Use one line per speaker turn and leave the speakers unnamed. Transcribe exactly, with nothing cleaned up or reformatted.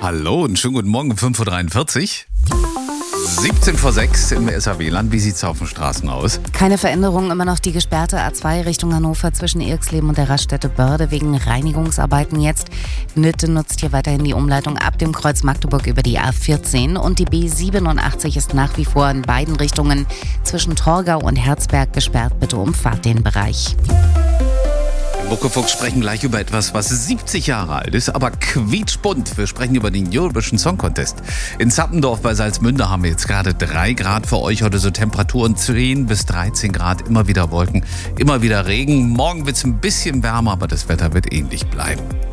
Hallo und schönen guten Morgen um fünf Uhr dreiundvierzig. siebzehn vor sechs im S A W-Land. Wie sieht's auf den Straßen aus?
Keine Veränderung, immer noch die gesperrte A zwei Richtung Hannover zwischen Irxleben und der Raststätte Börde wegen Reinigungsarbeiten jetzt. Nütte nutzt hier weiterhin die Umleitung ab dem Kreuz Magdeburg über die A vierzehn und die B siebenundachtzig ist nach wie vor in beiden Richtungen zwischen Torgau und Herzberg gesperrt. Bitte umfahrt den Bereich.
Muckefuchs sprechen gleich über etwas, was siebzig Jahre alt ist, aber quietschbunt. Wir sprechen über den Eurovision Song Contest. In Zappendorf bei Salzmünde haben wir jetzt gerade drei Grad für euch. Heute so Temperaturen zehn bis dreizehn Grad, immer wieder Wolken, immer wieder Regen. Morgen wird es ein bisschen wärmer, aber das Wetter wird ähnlich bleiben.